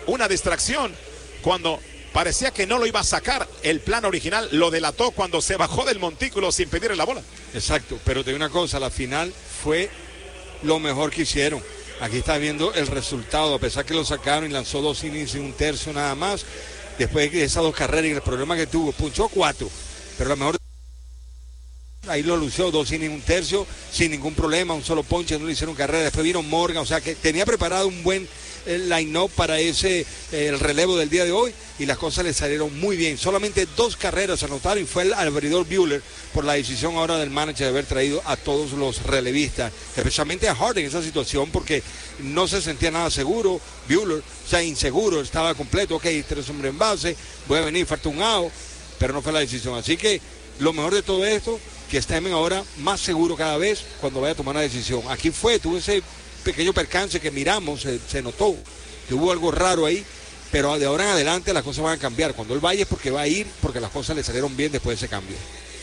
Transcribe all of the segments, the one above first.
una distracción cuando parecía que no lo iba a sacar. El plan original lo delató cuando se bajó del montículo sin pedirle la bola. Exacto, pero te digo una cosa, la final fue lo mejor que hicieron. Aquí está viendo el resultado, a pesar que lo sacaron y lanzó 2 innings y 1/3 nada más. Después de esas 2 carreras y el problema que tuvo, punchó 4, pero la mejor... Ahí lo lució 2 innings, 1/3, sin ningún problema, un solo ponche, no le hicieron carrera. Después vino Morgan, o sea que tenía preparado un buen line-up para el relevo del día de hoy, y las cosas le salieron muy bien. Solamente 2 carreras anotaron y fue el abridor Buehler por la decisión ahora del manager de haber traído a todos los relevistas, especialmente a Hart en esa situación, porque no se sentía nada seguro. Buehler, o sea, inseguro, estaba completo, ok, 3 hombres en base, voy a venir, falta un out, pero no fue la decisión. Así que lo mejor de todo esto, que estén ahora más seguro cada vez cuando vaya a tomar una decisión. Aquí tuvo ese pequeño percance que miramos, se notó que hubo algo raro ahí, pero de ahora en adelante las cosas van a cambiar. Cuando él vaya es porque va a ir, porque las cosas le salieron bien después de ese cambio.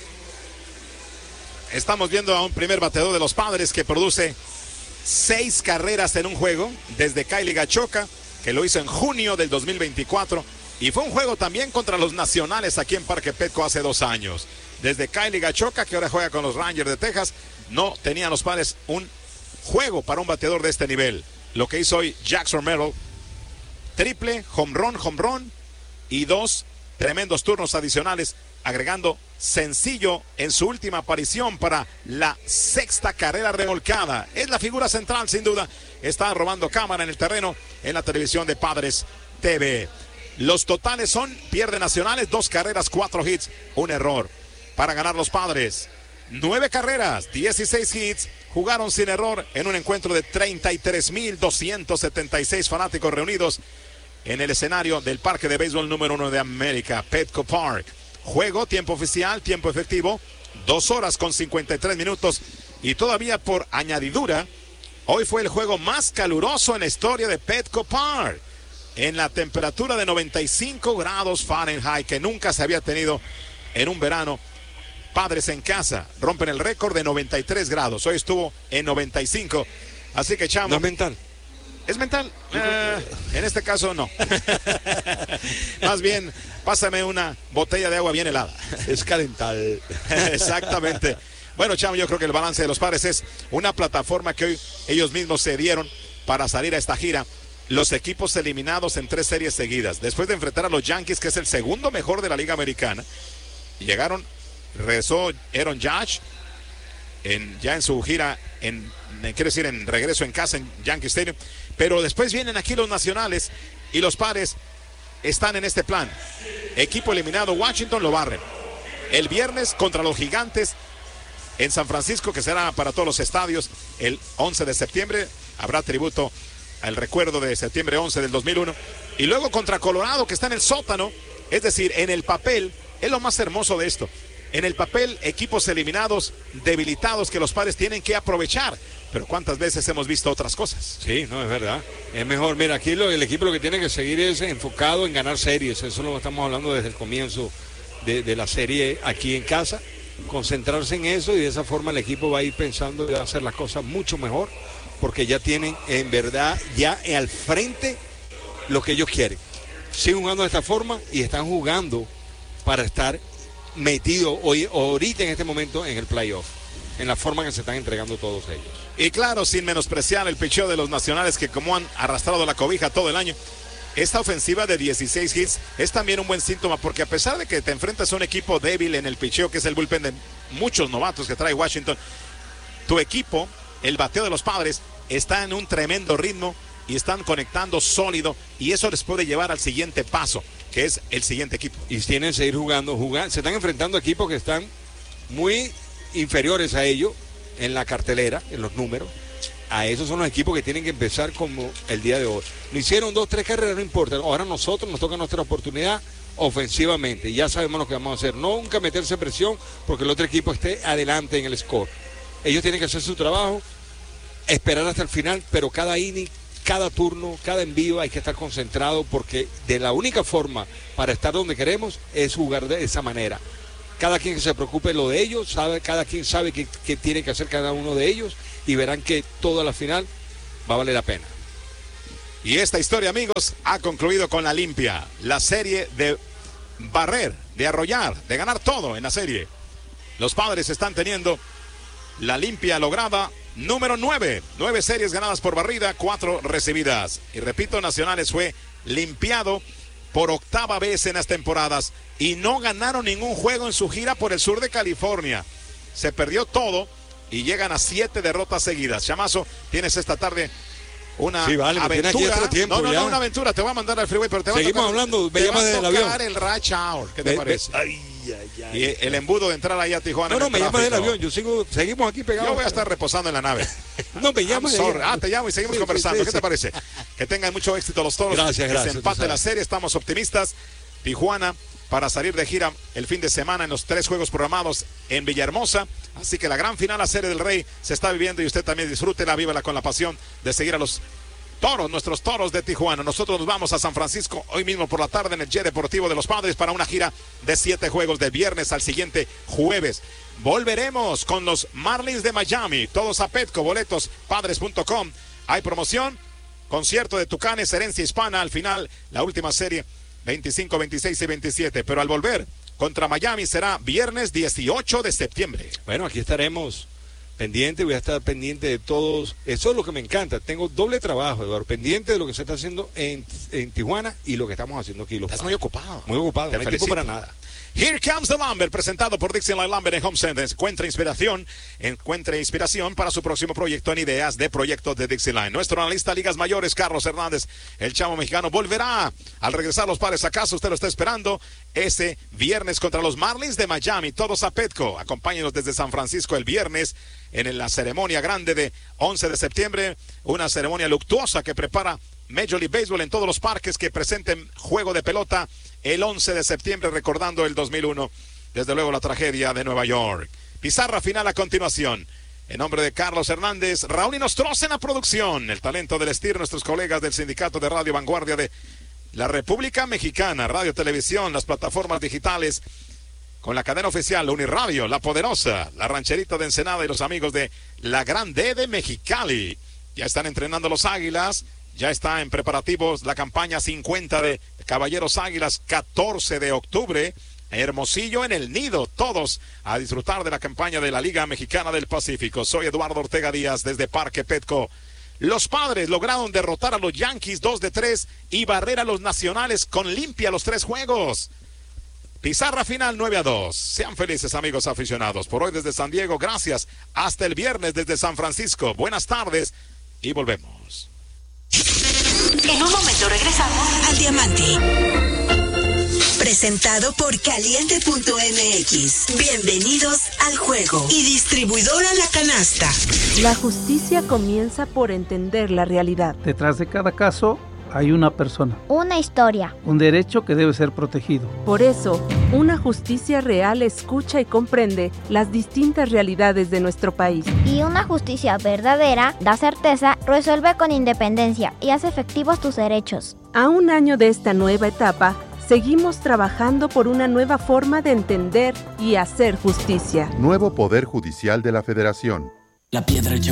Estamos viendo a un primer bateador de los Padres que produce 6 carreras en un juego, desde Kylie Gachoka, que lo hizo en junio del 2024, y fue un juego también contra los Nacionales aquí en Parque Petco hace 2 años. Desde Kylie Gachoka, que ahora juega con los Rangers de Texas, no tenían los Padres un juego para un bateador de este nivel. Lo que hizo hoy Jackson Merrill, triple, home run y 2 tremendos turnos adicionales, agregando sencillo en su última aparición para la 6ª carrera remolcada. Es la figura central, sin duda. Está robando cámara en el terreno en la televisión de Padres TV. Los totales son: pierde Nacionales, 2 carreras, 4 hits, 1 error. Para ganar los Padres, 9 carreras, 16 hits, jugaron sin error en un encuentro de 33,276 fanáticos reunidos en el escenario del Parque de Béisbol número 1 de América, Petco Park. Juego, tiempo oficial, tiempo efectivo, 2 horas con 53 minutos. Y todavía por añadidura, hoy fue el juego más caluroso en la historia de Petco Park, en la temperatura de 95 grados Fahrenheit, que nunca se había tenido en un verano. Padres en casa rompen el récord de 93 grados. Hoy estuvo en 95. Así que, Chamo. ¿No es mental? ¿Es mental? En este caso no. Más bien, pásame una botella de agua bien helada. Es calental. Exactamente. Bueno, Chamo, yo creo que el balance de los Padres es una plataforma que hoy ellos mismos se dieron para salir a esta gira. Los equipos eliminados en 3 series seguidas. Después de enfrentar a los Yankees, que es el segundo mejor de la Liga Americana. Regresó Aaron Judge ya en su gira, en regreso en casa en Yankee Stadium. Pero después vienen aquí los Nacionales y los Padres están en este plan. Equipo eliminado, Washington lo barren. El viernes contra los Gigantes en San Francisco, que será para todos los estadios el 11 de septiembre. Habrá tributo al recuerdo de septiembre 11 del 2001. Y luego contra Colorado, que está en el sótano. Es decir, en el papel, es lo más hermoso de esto. En el papel, equipos eliminados, debilitados, que los Padres tienen que aprovechar. Pero ¿cuántas veces hemos visto otras cosas? Sí, no, es verdad. Es mejor, mira, aquí el equipo lo que tiene que seguir es enfocado en ganar series. Eso es lo que estamos hablando desde el comienzo de la serie aquí en casa. Concentrarse en eso, y de esa forma el equipo va a ir pensando de hacer las cosas mucho mejor, porque ya tienen, en verdad, ya al frente lo que ellos quieren. Siguen jugando de esta forma y están jugando para estar metido hoy, ahorita en este momento, en el playoff, en la forma que se están entregando todos ellos. Y claro, sin menospreciar el picheo de los Nacionales, que como han arrastrado la cobija todo el año, esta ofensiva de 16 hits es también un buen síntoma, porque a pesar de que te enfrentas a un equipo débil en el picheo, que es el bullpen de muchos novatos que trae Washington, tu equipo, el bateo de los Padres, está en un tremendo ritmo y están conectando sólido, y eso les puede llevar al siguiente paso, que es el siguiente equipo. Y tienen que seguir jugando. Se están enfrentando a equipos que están muy inferiores a ellos en la cartelera, en los números. A esos son los equipos que tienen que empezar como el día de hoy. No hicieron 2, 3 carreras, no importa. Ahora nosotros nos toca nuestra oportunidad ofensivamente. Ya sabemos lo que vamos a hacer. Nunca meterse presión porque el otro equipo esté adelante en el score. Ellos tienen que hacer su trabajo, esperar hasta el final, pero cada inning, cada turno, cada envío hay que estar concentrado, porque de la única forma para estar donde queremos es jugar de esa manera. Cada quien que se preocupe lo de ellos, cada quien sabe qué tiene que hacer cada uno de ellos, y verán que toda la final va a valer la pena. Y esta historia, amigos, ha concluido con la limpia. La serie de barrer, de arrollar, de ganar todo en la serie. Los Padres están teniendo la limpia lograda número 9. 9 series ganadas por barrida, 4 recibidas. Y repito, Nacionales fue limpiado por octava vez en las temporadas y no ganaron ningún juego en su gira por el sur de California. Se perdió todo y llegan a 7 derrotas seguidas. Chamazo, tienes esta tarde una aventura. Tiempo, no, una aventura. Te voy a mandar al freeway, pero te va a tocar, hablando, me llamas desde el avión. El rush hour. ¿Qué te parece? Y el embudo de entrar ahí a Tijuana. No, me llamas del avión. Seguimos aquí pegados. Yo voy a estar reposando en la nave. No, me llamas. Te llamo y seguimos conversando. ¿Qué te parece? Que tengan mucho éxito los Toros. Gracias. Que se empate la serie. Estamos optimistas. Tijuana para salir de gira el fin de semana en los 3 juegos programados en Villahermosa. Así que la gran final, la Serie del Rey, se está viviendo y usted también disfrútela, vívala con la pasión de seguir a los Toros, nuestros Toros de Tijuana. Nosotros nos vamos a San Francisco hoy mismo por la tarde en el Jet Deportivo de los Padres para una gira de 7 juegos del viernes al siguiente jueves. Volveremos con los Marlins de Miami, todos a Petco, boletos, padres.com. Hay promoción, concierto de Tucanes, herencia hispana, al final la última serie 25, 26 y 27, pero al volver contra Miami será viernes 18 de septiembre. Bueno, aquí estaremos pendientes, voy a estar pendiente de todos. Eso es lo que me encanta. Tengo doble trabajo, Eduardo, pendiente de lo que se está haciendo en Tijuana y lo que estamos haciendo aquí. Estás muy ocupado. Muy ocupado, no hay tiempo para nada. Here Comes the Lumber, presentado por Dixieland Lumber and Home Center. Encuentre inspiración para su próximo proyecto en ideas de proyectos de Dixieland. Nuestro analista Ligas Mayores, Carlos Hernández, el chavo mexicano, volverá al regresar los Padres a casa. Usted lo está esperando ese viernes contra los Marlins de Miami. Todos a Petco. Acompáñenos desde San Francisco el viernes en la ceremonia grande de 11 de septiembre. Una ceremonia luctuosa que prepara Major League Baseball en todos los parques que presenten juego de pelota el 11 de septiembre, recordando el 2001, desde luego la tragedia de Nueva York. Pizarra final a continuación. En nombre de Carlos Hernández, Raúl Inostroza en la producción, el talento del Estir, nuestros colegas del Sindicato de Radio Vanguardia de la República Mexicana, Radio, Televisión, las plataformas digitales, con la cadena oficial, Uniradio, La Poderosa, la Rancherita de Ensenada y los amigos de la Gran D de Mexicali. Ya están entrenando los Águilas. Ya está en preparativos la campaña 50 de Caballeros Águilas, 14 de octubre. Hermosillo en el Nido, todos a disfrutar de la campaña de la Liga Mexicana del Pacífico. Soy Eduardo Ortega Díaz desde Parque Petco. Los Padres lograron derrotar a los Yankees 2-3 y barrer a los Nacionales con limpia los 3 juegos. Pizarra final 9-2. Sean felices, amigos aficionados. Por hoy desde San Diego, gracias. Hasta el viernes desde San Francisco. Buenas tardes y volvemos. En un momento regresamos al Diamante. Presentado por Caliente.mx. Bienvenidos al juego. Y distribuidora La Canasta. La justicia comienza por entender la realidad. Detrás de cada caso hay una persona. Una historia. Un derecho que debe ser protegido. Por eso, una justicia real escucha y comprende las distintas realidades de nuestro país. Y una justicia verdadera da certeza, resuelve con independencia y hace efectivos tus derechos. A un año de esta nueva etapa, seguimos trabajando por una nueva forma de entender y hacer justicia. Nuevo Poder Judicial de la Federación. La piedra yo